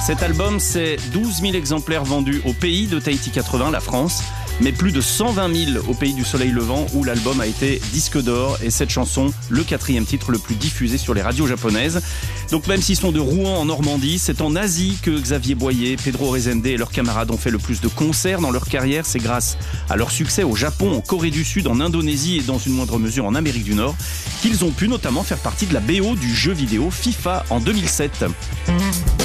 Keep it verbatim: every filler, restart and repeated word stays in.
Cet album, c'est douze mille exemplaires vendus au pays de Tahiti quatre-vingts, la France, mais plus de cent vingt mille au pays du soleil levant où l'album a été disque d'or et cette chanson, le quatrième titre le plus diffusé sur les radios japonaises. Donc même s'ils sont de Rouen en Normandie, c'est en Asie que Xavier Boyer, Pedro Rezende et leurs camarades ont fait le plus de concerts dans leur carrière. C'est grâce à leur succès au Japon, en Corée du Sud, en Indonésie et dans une moindre mesure en Amérique du Nord qu'ils ont pu notamment faire partie de la B O du jeu vidéo FIFA en deux mille sept.